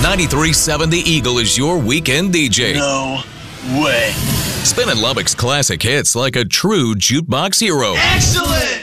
93.7 The Eagle is your weekend DJ. No way. Spinning Lubbock's classic hits like a true jukebox hero. Excellent!